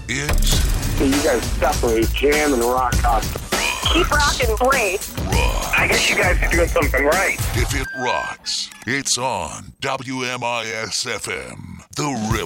is... So you guys separate jam and rock concert. Keep rocking, great. Rock. I guess you guys are doing something right. If it rocks, it's on WMIS-FM, The River.